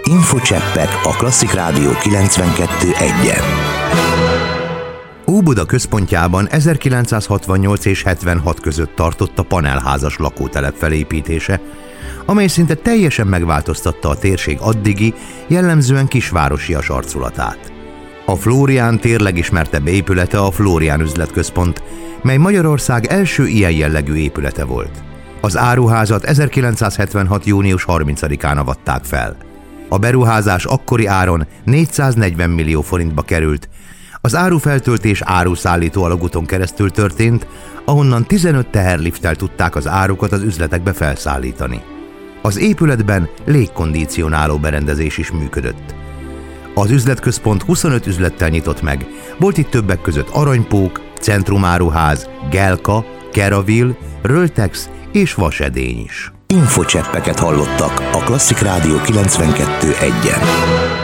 Infocseppek a Klasszik Rádió 92.1-en. Óbuda központjában 1968 és 76 között tartott a panelházas lakótelep felépítése, amely szinte teljesen megváltoztatta a térség addigi, jellemzően kisvárosias arculatát. A Flórián tér legismertebb épülete a Flórián üzletközpont, mely Magyarország első ilyen jellegű épülete volt. Az áruházat 1976. június 30-án avatták fel. A beruházás akkori áron 440 millió forintba került. Az árufeltöltés áruszállító alagúton keresztül történt, ahonnan 15 teherlifttel tudták az árukat az üzletekbe felszállítani. Az épületben légkondicionáló berendezés is működött. Az üzletközpont 25 üzlettel nyitott meg, volt itt többek között Aranypók, Centrumáruház, Gelka, Keravil, Röltex és Vasedény is. Infocseppeket hallottak a Klasszik Rádió 92.1-en.